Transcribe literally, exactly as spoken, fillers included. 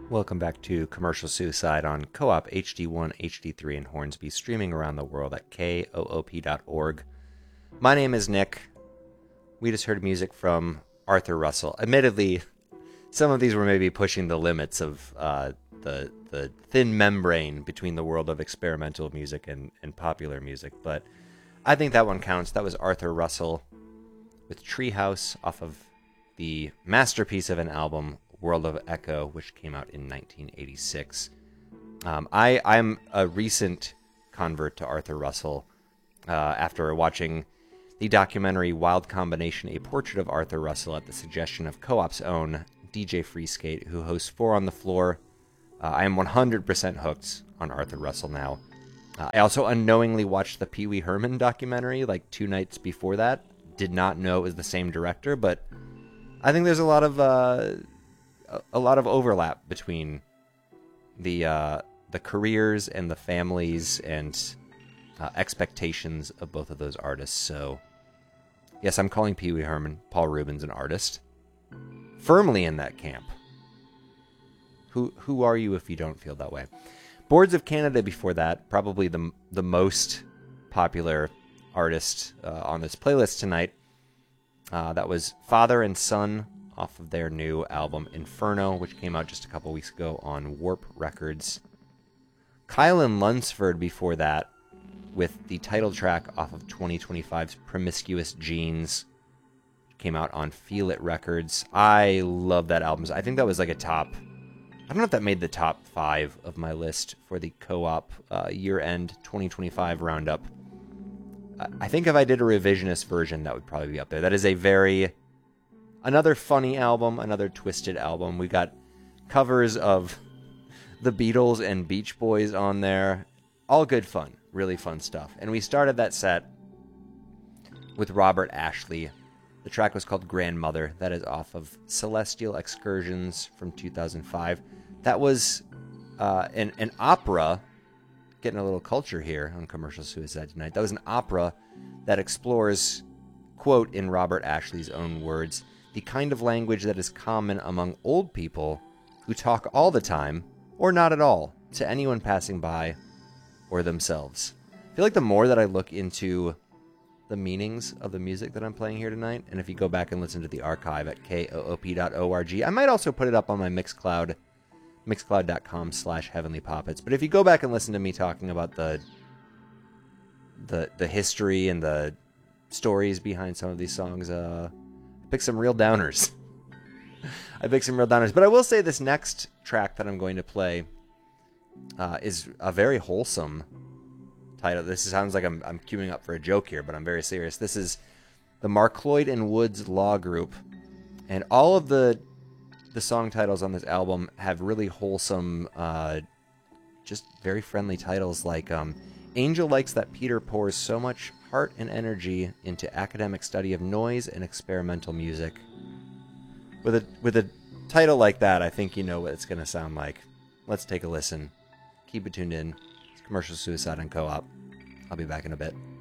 Welcome back to Commercial Suicide on Co-op H D one, H D three, and Hornsby, streaming around the world at K O O P dot org. My name is Nick. We just heard music from Arthur Russell. Admittedly, some of these were maybe pushing the limits of uh, the the thin membrane between the world of experimental music and, and popular music, but I think that one counts. That was Arthur Russell with Treehouse off of the masterpiece of an album, World of Echo, which came out in nineteen eighty-six. Um, I, I'm a recent convert to Arthur Russell uh, after watching the documentary Wild Combination, A Portrait of Arthur Russell at the suggestion of Co-op's own D J Freeskate, who hosts Four on the Floor. Uh, I am one hundred percent hooked on Arthur Russell now. Uh, I also unknowingly watched the Pee Wee Herman documentary like two nights before that. Did not know it was the same director, but I think there's a lot of... Uh, a lot of overlap between the uh, the careers and the families and uh, expectations of both of those artists. So, yes, I'm calling Pee Wee Herman, Paul Reubens, an artist. Firmly in that camp. Who who are you if you don't feel that way? Boards of Canada before that, probably the the most popular artist uh, on this playlist tonight. Uh, that was Father and Son, off of their new album Inferno, which came out just a couple weeks ago on Warp Records. Kyle and Lunsford before that, with the title track off of twenty twenty-five's Promiscuous Genes, came out on Feel It Records. I love that album. I think that was like a top... I don't know if that made the top five of my list for the Co-op uh, year-end twenty twenty-five roundup. I think if I did a revisionist version, that would probably be up there. That is a very... Another funny album, another twisted album. We got covers of the Beatles and Beach Boys on there. All good fun. Really fun stuff. And we started that set with Robert Ashley. The track was called Grandmother. That is off of Celestial Excursions from two thousand five. That was uh, an, an opera. Getting a little culture here on Commercial Suicide tonight. That was an opera that explores, quote, in Robert Ashley's own words, the kind of language that is common among old people who talk all the time, or not at all, to anyone passing by or themselves. I feel like the more that I look into the meanings of the music that I'm playing here tonight, and if you go back and listen to the archive at K O O P dot org, I might also put it up on my Mixcloud, mixcloud.com slash Heavenly Poppets. But if you go back and listen to me talking about the the the history and the stories behind some of these songs, uh, I picked some real downers. I picked some real downers. But I will say this next track that I'm going to play uh, is a very wholesome title. This sounds like I'm, I'm queuing up for a joke here, but I'm very serious. This is the Markloyd and Woods Law Group. And all of the the song titles on this album have really wholesome, uh, just very friendly titles like um, Angel Likes That Peter Pours So Much Heart and Energy into Academic Study of Noise and Experimental Music. With a with a title like that, I think you know what it's going to sound like. Let's take a listen. Keep it tuned in. It's Commercial Suicide on Co-op. I'll be back in a bit.